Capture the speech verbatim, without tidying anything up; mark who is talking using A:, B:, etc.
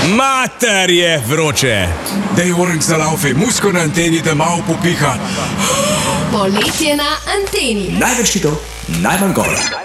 A: Mater je vroče.
B: Dej orang za laufe, musko na anteni, da malo popiha.
C: Poletje na anteni.
D: Največ hitov, najmanj govora.